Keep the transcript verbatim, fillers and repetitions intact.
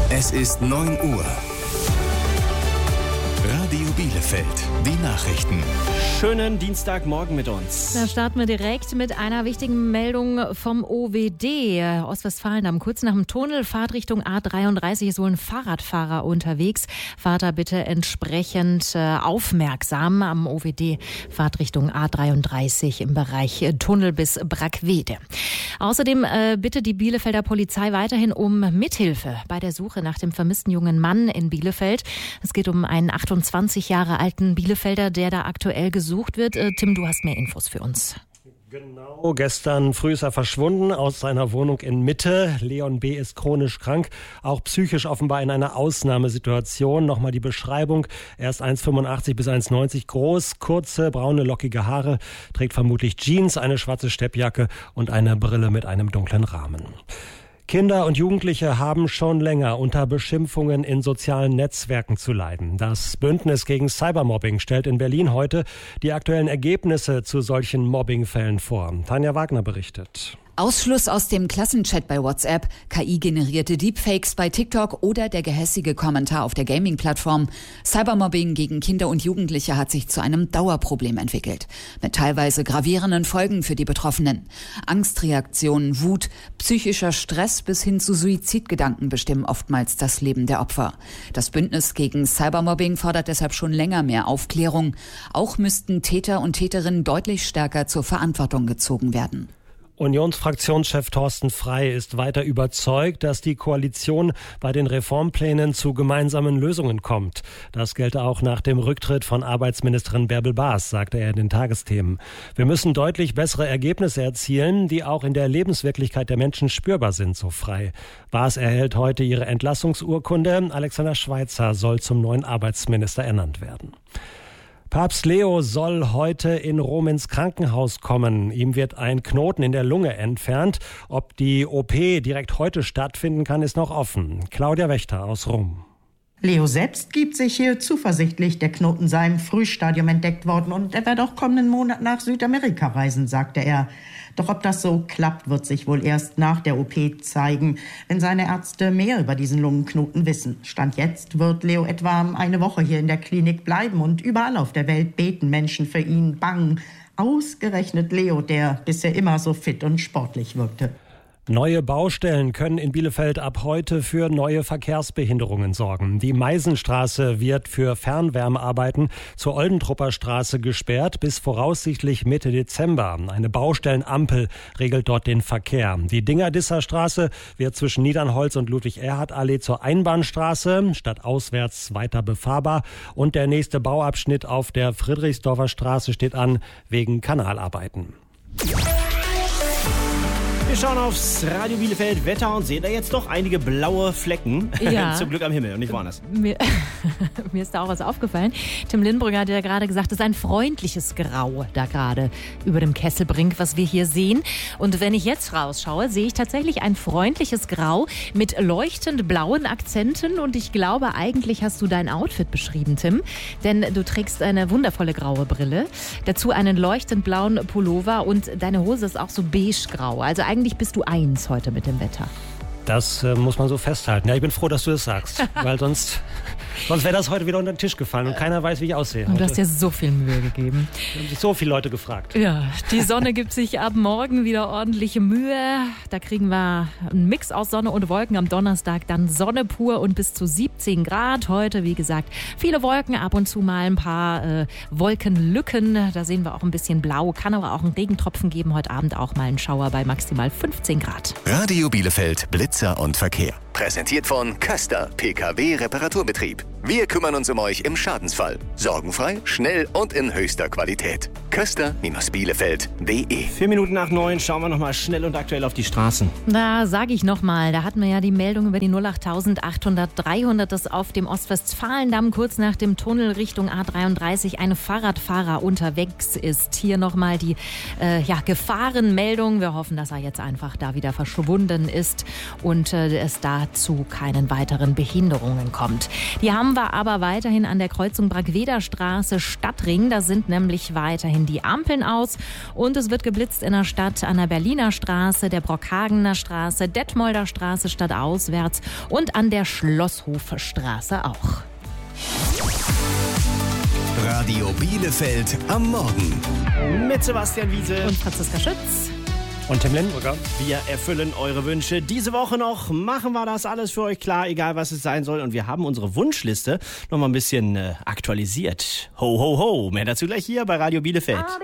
Es ist neun Uhr. Radio Bielefeld, die Nachrichten. Schönen Dienstagmorgen mit uns. Da starten wir direkt mit einer wichtigen Meldung vom O W D. Ostwestfalen, kurz nach dem Tunnel, Fahrtrichtung A dreiunddreißig, ist wohl ein Fahrradfahrer unterwegs. Fahrt da bitte entsprechend äh, aufmerksam am O W D. Fahrtrichtung A dreiunddreißig im Bereich äh, Tunnel bis Brackwede. Außerdem äh, bittet die Bielefelder Polizei weiterhin um Mithilfe bei der Suche nach dem vermissten jungen Mann in Bielefeld. Es geht um einen achtundzwanzig Jahre alten Bielefelder, der da aktuell gesucht wird. Äh, Tim, du hast mehr Infos für uns. Genau, gestern früh ist er verschwunden aus seiner Wohnung in Mitte. Leon B. ist chronisch krank, auch psychisch offenbar in einer Ausnahmesituation. Nochmal die Beschreibung. Er ist eins Komma fünfundachtzig bis eins Komma neunzig groß, kurze, braune, lockige Haare, trägt vermutlich Jeans, eine schwarze Steppjacke und eine Brille mit einem dunklen Rahmen. Kinder und Jugendliche haben schon länger unter Beschimpfungen in sozialen Netzwerken zu leiden. Das Bündnis gegen Cybermobbing stellt in Berlin heute die aktuellen Ergebnisse zu solchen Mobbingfällen vor. Tanja Wagner berichtet. Ausschluss aus dem Klassenchat bei WhatsApp, K I-generierte Deepfakes bei TikTok oder der gehässige Kommentar auf der Gaming-Plattform. Cybermobbing gegen Kinder und Jugendliche hat sich zu einem Dauerproblem entwickelt. Mit teilweise gravierenden Folgen für die Betroffenen. Angstreaktionen, Wut, psychischer Stress bis hin zu Suizidgedanken bestimmen oftmals das Leben der Opfer. Das Bündnis gegen Cybermobbing fordert deshalb schon länger mehr Aufklärung. Auch müssten Täter und Täterinnen deutlich stärker zur Verantwortung gezogen werden. Unionsfraktionschef Thorsten Frey ist weiter überzeugt, dass die Koalition bei den Reformplänen zu gemeinsamen Lösungen kommt. Das gelte auch nach dem Rücktritt von Arbeitsministerin Bärbel Baas, sagte er in den Tagesthemen. Wir müssen deutlich bessere Ergebnisse erzielen, die auch in der Lebenswirklichkeit der Menschen spürbar sind, so Frey. Baas erhält heute ihre Entlassungsurkunde. Alexander Schweitzer soll zum neuen Arbeitsminister ernannt werden. Papst Leo soll heute in Rom ins Krankenhaus kommen. Ihm wird ein Knoten in der Lunge entfernt. Ob die O P direkt heute stattfinden kann, ist noch offen. Claudia Wächter aus Rom. Leo selbst gibt sich hier zuversichtlich, der Knoten sei im Frühstadium entdeckt worden und er werde auch kommenden Monat nach Südamerika reisen, sagte er. Doch ob das so klappt, wird sich wohl erst nach der O P zeigen, wenn seine Ärzte mehr über diesen Lungenknoten wissen. Stand jetzt wird Leo etwa eine Woche hier in der Klinik bleiben und überall auf der Welt beten Menschen für ihn, bangen. Ausgerechnet Leo, der bisher immer so fit und sportlich wirkte. Neue Baustellen können in Bielefeld ab heute für neue Verkehrsbehinderungen sorgen. Die Meisenstraße wird für Fernwärmearbeiten zur Oldentrupper Straße gesperrt bis voraussichtlich Mitte Dezember. Eine Baustellenampel regelt dort den Verkehr. Die Dingerdisser Straße wird zwischen Niedernholz und Ludwig-Erhard-Allee zur Einbahnstraße, stadtauswärts weiter befahrbar. Und der nächste Bauabschnitt auf der Friedrichsdorfer Straße steht an wegen Kanalarbeiten. Wir schauen aufs Radio Bielefeld Wetter und sehen da jetzt doch einige blaue Flecken. Ja. Zum Glück am Himmel und nicht woanders. Mir, mir ist da auch was aufgefallen. Tim Lindbrügger hat ja gerade gesagt, es ist ein freundliches Grau da gerade über dem Kesselbrink, was wir hier sehen. Und wenn ich jetzt rausschaue, sehe ich tatsächlich ein freundliches Grau mit leuchtend blauen Akzenten. Und ich glaube, eigentlich hast du dein Outfit beschrieben, Tim. Denn du trägst eine wundervolle graue Brille, dazu einen leuchtend blauen Pullover und deine Hose ist auch so beigegrau. Also eigentlich bist du eins heute mit dem Wetter. Das äh, muss man so festhalten. Ja, ich bin froh, dass du das sagst, weil sonst, sonst wäre das heute wieder unter den Tisch gefallen und keiner weiß, wie ich aussehe. Und du hast dir so viel Mühe gegeben. Da haben sich so viele Leute gefragt. Ja, die Sonne gibt sich ab morgen wieder ordentliche Mühe. Da kriegen wir einen Mix aus Sonne und Wolken. Am Donnerstag dann Sonne pur und bis zu siebzehn Grad. Heute, wie gesagt, viele Wolken, ab und zu mal ein paar äh, Wolkenlücken. Da sehen wir auch ein bisschen blau. Kann aber auch einen Regentropfen geben. Heute Abend auch mal einen Schauer bei maximal fünfzehn Grad. Radio Bielefeld Blitzer und Verkehr. Präsentiert von Köster P K W-Reparaturbetrieb. Wir kümmern uns um euch im Schadensfall. Sorgenfrei, schnell und in höchster Qualität. Köster Bielefeld punkt de. Vier Minuten nach neun schauen wir nochmal schnell und aktuell auf die Straßen. Da sage ich nochmal, da hatten wir ja die Meldung über die null acht achthundert dreihundert, dass auf dem Ostwestfalendamm kurz nach dem Tunnel Richtung A dreiunddreißig ein Fahrradfahrer unterwegs ist. Hier nochmal die äh, ja, Gefahrenmeldung. Wir hoffen, dass er jetzt einfach da wieder verschwunden ist und äh, es da da zu keinen weiteren Behinderungen kommt. Die haben wir aber weiterhin an der Kreuzung Bragweder-Straße Stadtring. Da sind nämlich weiterhin die Ampeln aus und es wird geblitzt in der Stadt an der Berliner Straße, der Brockhagener Straße, Detmolder Straße stadtauswärts und an der Schlosshofstraße auch. Radio Bielefeld am Morgen. Mit Sebastian Wiese Und Franziska Schütz. Und Tim Lendenbrücker. Wir erfüllen eure Wünsche. Diese Woche noch machen wir das alles für euch klar, egal was es sein soll. Und wir haben unsere Wunschliste noch mal ein bisschen äh, aktualisiert. Ho, ho, ho. Mehr dazu gleich hier bei Radio Bielefeld.